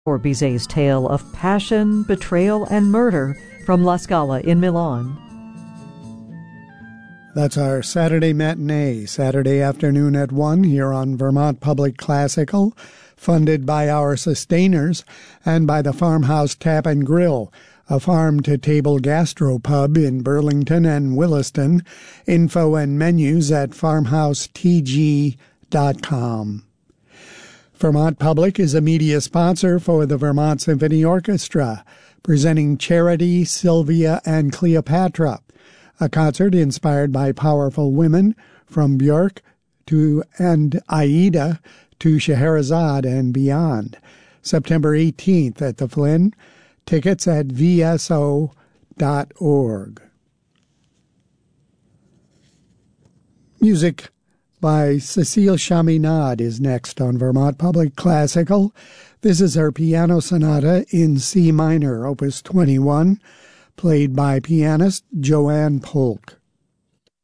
for Bizet's tale of passion, betrayal, and murder from La Scala in Milan. That's our Saturday matinee, Saturday afternoon at 1 here on Vermont Public Classical, funded by our sustainers and by the Farmhouse Tap and Grill, a farm-to-table gastropub in Burlington and Williston. Info and menus at farmhousetg.com. Vermont Public is a media sponsor for the Vermont Symphony Orchestra, presenting Charity, Sylvia, and Cleopatra, a concert inspired by powerful women from Björk and Aida to Scheherazade and beyond. September 18th at the Flynn. Tickets at vso.org. Music by Cécile Chaminade is next on Vermont Public Classical. This is her piano sonata in C minor, opus 21, played by pianist Joanne Polk.